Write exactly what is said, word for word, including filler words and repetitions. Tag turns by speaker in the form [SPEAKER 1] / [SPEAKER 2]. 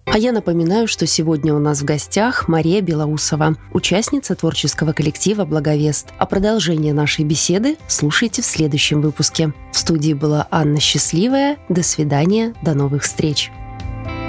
[SPEAKER 1] А я напоминаю, что сегодня у нас в гостях Мария Белоусова, участница творческого коллектива «Благовест». А продолжение нашей беседы слушайте в следующем выпуске. В студии была Анна Счастливая. До свидания, до новых встреч.